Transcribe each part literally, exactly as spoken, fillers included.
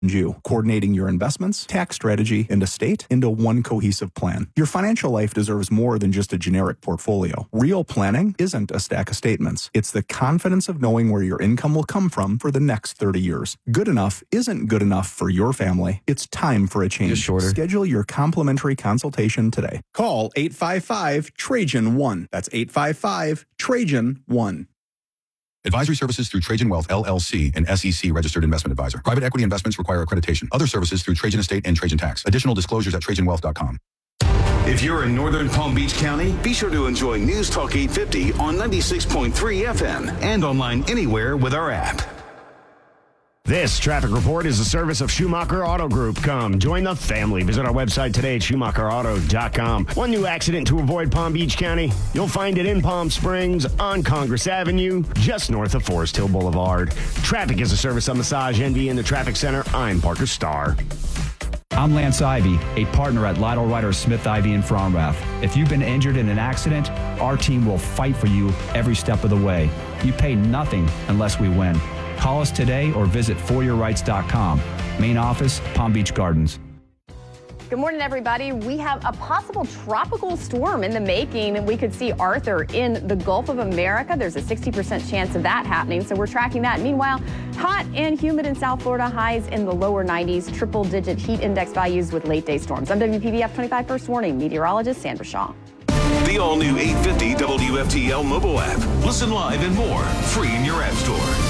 you, coordinating your investments, tax strategy, and estate into one cohesive plan. Your financial life deserves more than just a generic portfolio. Real planning isn't a stack of statements. It's the confidence of knowing where your income will come from for the next thirty years. Good enough isn't good enough for your family. It's time for a change. Just shorter. Schedule your complimentary consultation today. Call eight five five, Trajan one. That's eight five five, Trajan one. Advisory services through Trajan Wealth, L L C, an S E C registered investment advisor. Private equity investments require accreditation. Other services through Trajan Estate and Trajan Tax. Additional disclosures at trajan wealth dot com. If you're in northern Palm Beach County, be sure to enjoy News Talk eight fifty on ninety-six point three F M and online anywhere with our app. This traffic report is a service of Schumacher Auto Group. Come, join the family. Visit our website today at schumacher auto dot com. One new accident to avoid Palm Beach County. You'll find it in Palm Springs on Congress Avenue, just north of Forest Hill Boulevard. Traffic is a service of Massage Envy in the Traffic Center. I'm Parker Starr. I'm Lance Ivy, a partner at Lytle Ryder Smith Ivy in Front Rath. If you've been injured in an accident, our team will fight for you every step of the way. You pay nothing unless we win. Call us today or visit for your rights dot com. Main office, Palm Beach Gardens. Good morning, everybody. We have a possible tropical storm in the making. We could see Arthur in the Gulf of America. There's a sixty percent chance of that happening, so we're tracking that. Meanwhile, hot and humid in South Florida, highs in the lower nineties, triple-digit heat index values with late-day storms. I'm W P B F twenty-five First Warning meteorologist Sandra Shaw. The all-new eight fifty W F T L mobile app. Listen live and more, free in your app store.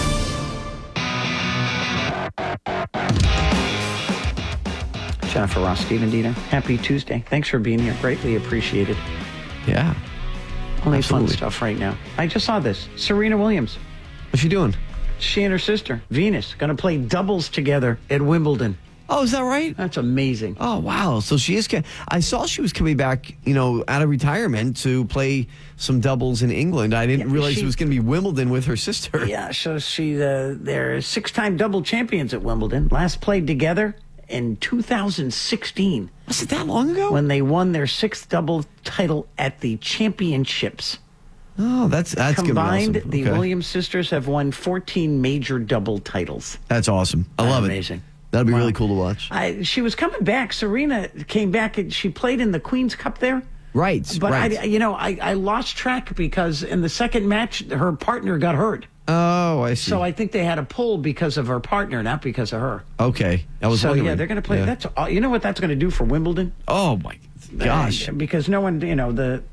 Jennifer Ross, Stephen Diener. Happy Tuesday. Thanks for being here. Greatly appreciated. Yeah. Only absolutely. fun stuff right now. I just saw this. Serena Williams. What's she doing? She and her sister, Venus, going to play doubles together at Wimbledon. Oh, is that right? That's amazing. Oh, wow. So she is. I saw she was coming back, you know, out of retirement to play some doubles in England. I didn't Yeah, realize she- it was going to be Wimbledon with her sister. Yeah, so she, uh, they're six-time double champions at Wimbledon. Last played together in two thousand sixteen. Was it that long ago? When they won their sixth double title at the championships. Oh, that's that's gonna be Combined, awesome. the Okay. Williams sisters have won fourteen major double titles. That's awesome. I love Amazing. it. That'd be Wow. really cool to watch. I, she was coming back. Serena came back and she played in the Queen's Cup there. Right. But right. I, you know, I, I lost track because in the second match, her partner got hurt. Oh, I see. So I think they had a pull because of her partner, not because of her. okay. I was So wondering. yeah, they're going to play. Yeah. That's all- you know what that's going to do for Wimbledon. Oh my gosh. Uh, because no one, you know, the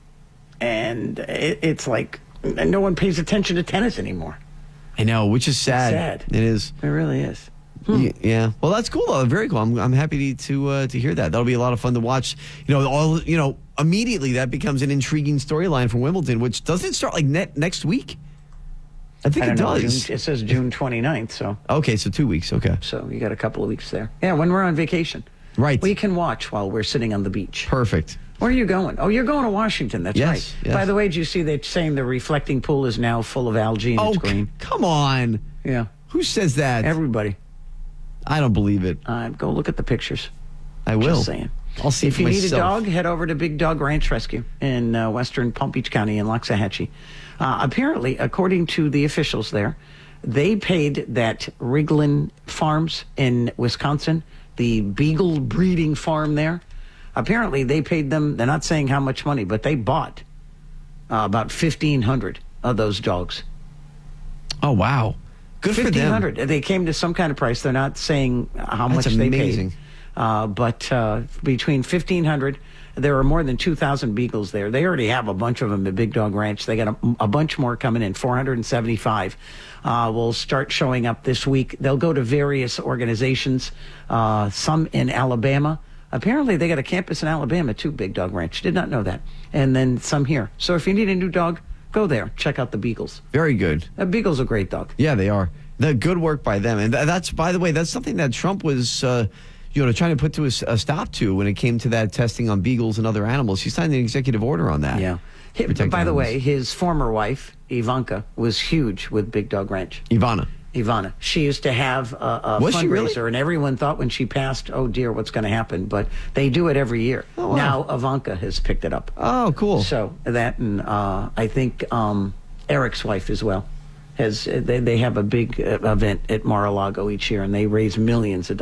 and it, it's like no one pays attention to tennis anymore. I know, which is sad. sad. It is. It really is. Y- Yeah. Well, that's cool though. Very cool. I'm I'm happy to to, uh, to hear that. That'll be a lot of fun to watch. You know, all you know, immediately that becomes an intriguing storyline for Wimbledon, which doesn't start like net, next week. I think I don't it know. does. June, it says June twenty-ninth, so Okay, so two weeks. Okay. so you got a couple of weeks there. Yeah, when we're on vacation. Right. We can watch while we're sitting on the beach. Perfect. Where are you going? Oh, you're going to Washington. That's Yes, right. yes. By the way, did you see they're saying the reflecting pool is now full of algae and Oh, it's green? c- come on. Yeah. Who says that? Everybody. I don't believe it. Uh, go look at the pictures. I will. Just saying. I'll see If for you need a myself. dog, head over to Big Dog Ranch Rescue in uh, western Palm Beach County in Loxahatchee. Uh, apparently, according to the officials there, they paid that Riglin Farms in Wisconsin, the beagle breeding farm there. Apparently, they paid them, they're not saying how much money, but they bought uh, about fifteen hundred of those dogs. Oh wow. Good for fifteen them. hundred. They came to some kind of price. They're not saying how That's much they amazing. paid. Uh, but uh, between fifteen hundred, there are more than two thousand beagles there. They already have a bunch of them at Big Dog Ranch. They got a, a bunch more coming in, four hundred seventy-five. Uh, will start showing up this week. They'll go to various organizations, uh, some in Alabama. Apparently, they got a campus in Alabama, too, Big Dog Ranch. Did not know that. And then some here. So if you need a new dog, go there. Check out the Beagles. Very good. A Beagle's a great dog. Yeah, they are. The good work by them, and th- that's, by the way, that's something that Trump was, uh, you know, trying to put to a, s- a stop to when it came to that testing on beagles and other animals. He signed an executive order on that. Yeah. Hi- Protecting by the animals. way, his former wife, Ivanka, was huge with Big Dog Ranch. Ivana. Ivana. She used to have a, a Was fundraiser, she really? and everyone thought when she passed, oh dear, what's going to happen? But they do it every year. Oh, wow. Now Ivanka has picked it up. Oh, cool. So that, and uh, I think um, Eric's wife as well. has they, they have a big uh, event at Mar-a-Lago each year, and they raise millions of dollars.